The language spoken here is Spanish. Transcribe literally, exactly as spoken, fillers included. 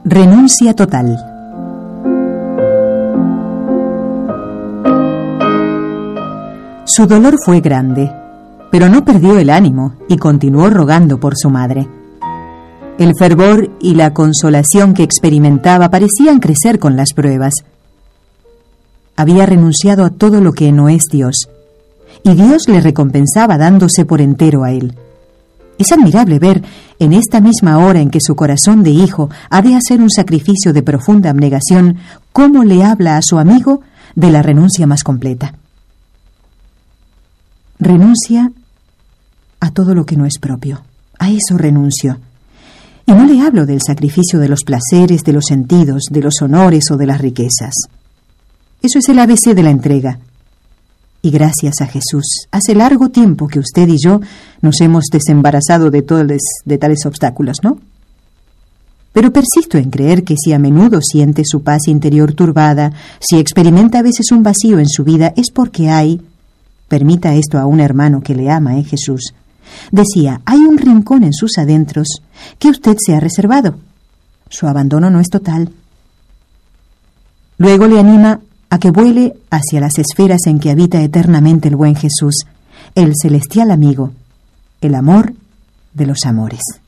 Renuncia total. Su dolor fue grande, pero no perdió el ánimo y continuó rogando por su madre. El fervor y la consolación que experimentaba parecían crecer con las pruebas. Había renunciado a todo lo que no es Dios, y Dios le recompensaba dándose por entero a él. Es admirable ver, en esta misma hora en que su corazón de hijo ha de hacer un sacrificio de profunda abnegación, cómo le habla a su amigo de la renuncia más completa. Renuncia a todo lo que no es propio. A eso renuncio. Y no le hablo del sacrificio de los placeres, de los sentidos, de los honores o de las riquezas. Eso es el A B C de la entrega. Y gracias a Jesús, hace largo tiempo que usted y yo nos hemos desembarazado de, todos, de tales obstáculos, ¿no? Pero persisto en creer que si a menudo siente su paz interior turbada, si experimenta a veces un vacío en su vida, es porque hay, permita esto a un hermano que le ama en Jesús, decía, hay un rincón en sus adentros que usted se ha reservado. Su abandono no es total. Luego le anima a que vuele hacia las esferas en que habita eternamente el buen Jesús, el celestial amigo, el amor de los amores.